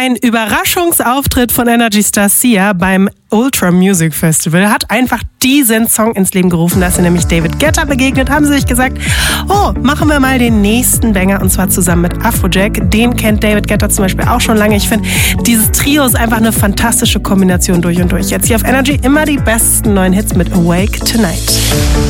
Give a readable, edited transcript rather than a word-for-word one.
Ein Überraschungsauftritt von Energy Star Sia beim Ultra Music Festival hat einfach diesen Song ins Leben gerufen. Da ist nämlich David Guetta begegnet, haben sie sich gesagt, oh, machen wir mal den nächsten Banger und zwar zusammen mit Afrojack. Den kennt David Guetta zum Beispiel auch schon lange. Ich finde, dieses Trio ist einfach eine fantastische Kombination durch und durch. Jetzt hier auf Energy immer die besten neuen Hits mit Awake Tonight.